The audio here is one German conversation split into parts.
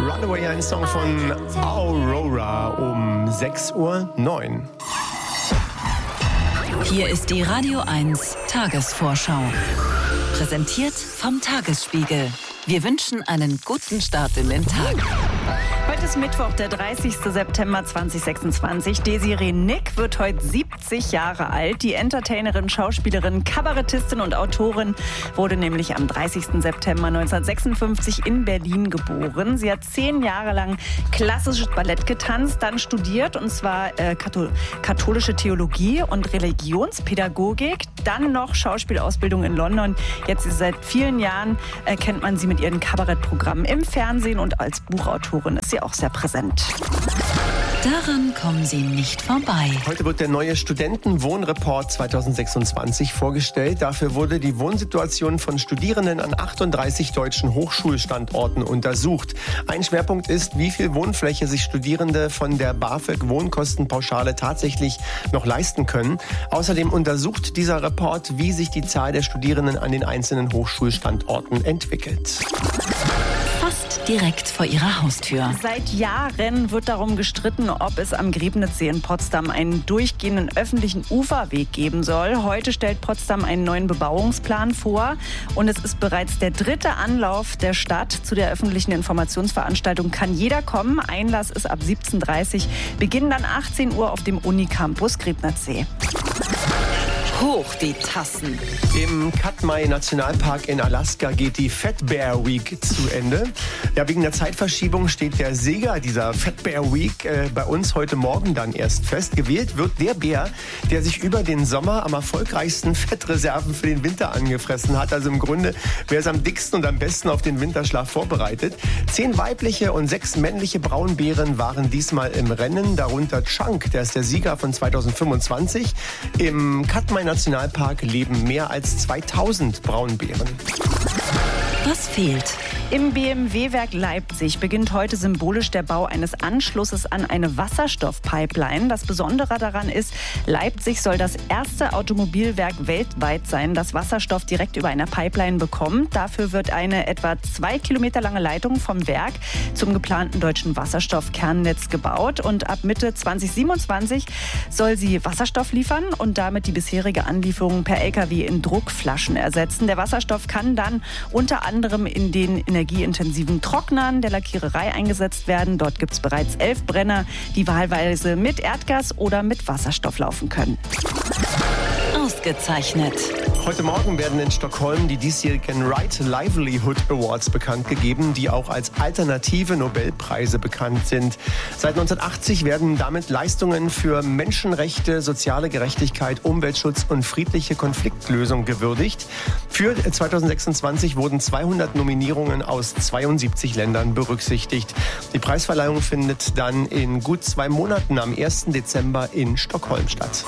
Runaway, ein Song von Aurora um 6:09 Uhr. Hier ist die Radio 1 Tagesvorschau. Präsentiert vom Tagesspiegel. Wir wünschen einen guten Start in den Tag. Heute ist Mittwoch, der 30. September 2026. Desiree Nick wird heute 70 Jahre alt. Die Entertainerin, Schauspielerin, Kabarettistin und Autorin wurde nämlich am 30. September 1956 in Berlin geboren. Sie hat 10 Jahre lang klassisches Ballett getanzt, dann studiert, und zwar katholische Theologie und Religionspädagogik, dann noch Schauspielausbildung in London. Jetzt seit vielen Jahren kennt man sie mit ihren Kabarettprogrammen im Fernsehen, und als Buchautorin ist sie auch sehr präsent. Daran kommen Sie nicht vorbei. Heute wird der neue Studentenwohnreport 2026 vorgestellt. Dafür wurde die Wohnsituation von Studierenden an 38 deutschen Hochschulstandorten untersucht. Ein Schwerpunkt ist, wie viel Wohnfläche sich Studierende von der BAföG-Wohnkostenpauschale tatsächlich noch leisten können. Außerdem untersucht dieser Report, wie sich die Zahl der Studierenden an den einzelnen Hochschulstandorten entwickelt. Fast direkt vor Ihrer Haustür. Seit Jahren wird darum gestritten, ob es am Griebnitzsee in Potsdam einen durchgehenden öffentlichen Uferweg geben soll. Heute stellt Potsdam einen neuen Bebauungsplan vor, und es ist bereits der 3. Anlauf der Stadt. Zu der öffentlichen Informationsveranstaltung kann jeder kommen. Einlass ist ab 17:30 Uhr, Beginn dann 18 Uhr auf dem Unicampus Griebnitzsee. Hoch die Tassen. Im Katmai Nationalpark in Alaska geht die Fat Bear Week zu Ende. Ja, wegen der Zeitverschiebung steht der Sieger dieser Fat Bear Week bei uns heute Morgen dann erst fest. Gewählt wird der Bär, der sich über den Sommer am erfolgreichsten Fettreserven für den Winter angefressen hat. Also im Grunde, wer ist am dicksten und am besten auf den Winterschlaf vorbereitet. 10 weibliche und 6 männliche Braunbären waren diesmal im Rennen. Darunter Chunk, der ist der Sieger von 2025. Im Katmai Nationalpark leben mehr als 2000 Braunbären. Was fehlt? Im BMW-Werk Leipzig beginnt heute symbolisch der Bau eines Anschlusses an eine Wasserstoffpipeline. Das Besondere daran ist, Leipzig soll das erste Automobilwerk weltweit sein, das Wasserstoff direkt über einer Pipeline bekommt. Dafür wird eine etwa 2 Kilometer lange Leitung vom Werk zum geplanten deutschen Wasserstoffkernnetz gebaut. Und ab Mitte 2027 soll sie Wasserstoff liefern und damit die bisherige Anlieferung per Lkw in Druckflaschen ersetzen. Der Wasserstoff kann dann unter anderem in den energieintensiven Trocknern der Lackiererei eingesetzt werden. Dort gibt es bereits 11 Brenner, die wahlweise mit Erdgas oder mit Wasserstoff laufen können. Ausgezeichnet. Heute Morgen werden in Stockholm die diesjährigen Right Livelihood Awards bekannt gegeben, die auch als alternative Nobelpreise bekannt sind. Seit 1980 werden damit Leistungen für Menschenrechte, soziale Gerechtigkeit, Umweltschutz und friedliche Konfliktlösung gewürdigt. Für 2026 wurden 200 Nominierungen aus 72 Ländern berücksichtigt. Die Preisverleihung findet dann in gut 2 Monaten am 1. Dezember in Stockholm statt.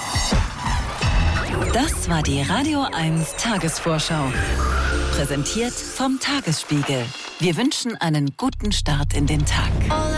Das war die Radio 1 Tagesvorschau. Präsentiert vom Tagesspiegel. Wir wünschen einen guten Start in den Tag.